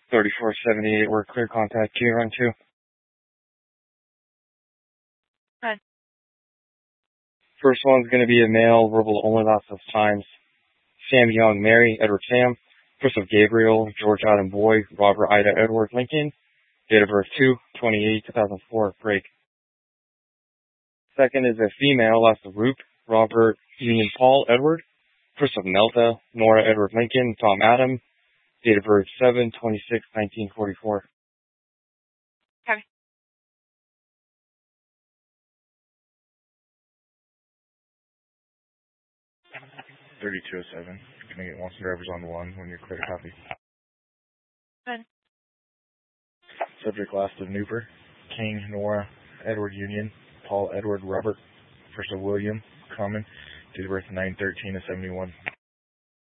3478, we're clear contact. Can you run 2? Good. First one's going to be a male, verbal only, last of times. Sam Young, Mary, Edward Sam. Joseph Gabriel, George Adam Boy, Robert Ida Edward Lincoln. Date of birth 2/28/2004, break. Second is a female, last of Roop, Robert Union Paul Edward. First of Melta, Nora Edward Lincoln, Tom Adam. Date of birth 7/26/1944. Okay. 3207. Can I get one drivers on 1 when you're clear? Copy. Good. Subject last of Newper, King, Nora, Edward Union, Paul Edward Robert, first of William, common, date of birth 9/13/71.